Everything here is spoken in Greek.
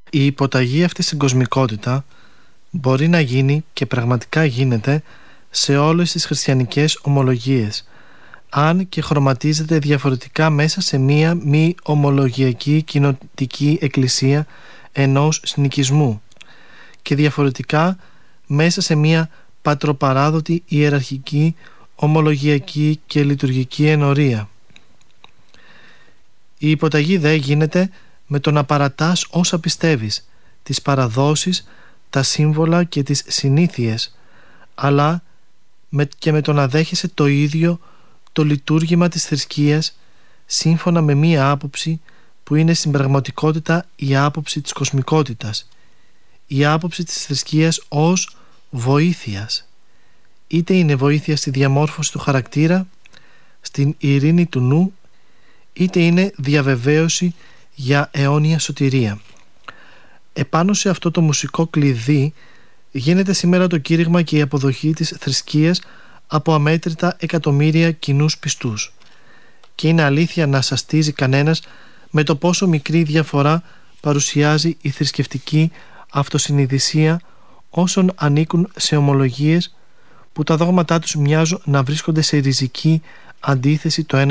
Η υποταγή αυτή στην κοσμικότητα μπορεί να γίνει και πραγματικά γίνεται σε όλες τις χριστιανικές ομολογίες, αν και χρωματίζεται διαφορετικά μέσα σε μία μη ομολογιακή κοινοτική εκκλησία ενός συνοικισμού και διαφορετικά μέσα σε μία πατροπαράδοτη ιεραρχική, ομολογιακή και λειτουργική ενορία. Η υποταγή δε γίνεται με το να παρατάς όσα πιστεύεις, τις παραδόσεις, τα σύμβολα και τις συνήθειες, αλλά και με το να δέχεσαι το ίδιο το λειτουργήμα της θρησκείας σύμφωνα με μία άποψη που είναι στην πραγματικότητα η άποψη της κοσμικότητας, η άποψη της θρησκείας ως βοήθειας. Είτε είναι βοήθεια στη διαμόρφωση του χαρακτήρα, στην ειρήνη του νου, είτε είναι διαβεβαίωση για αιώνια σωτηρία. Επάνω σε αυτό το μουσικό κλειδί γίνεται σήμερα το κήρυγμα και η αποδοχή της θρησκείας από αμέτρητα εκατομμύρια κοινούς πιστούς. Και είναι αλήθεια να σαστίζει κανένας με το πόσο μικρή διαφορά παρουσιάζει η θρησκευτική αυτοσυνειδησία όσων ανήκουν σε ομολογίες που τα δόγματά τους μοιάζουν να βρίσκονται σε ριζική αντίθεση το ένα